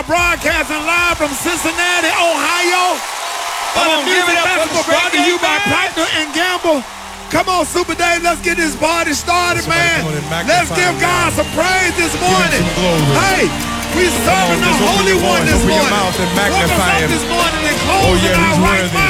are broadcasting live from Cincinnati, Ohio. Come on, give it up for the brought to you by Procter & Gamble. Come on, Super Dave, let's get this party started, man. Let's give God some praise this morning. Hey, we serving the Holy One this morning. Woke us up this morning and closing our right mind.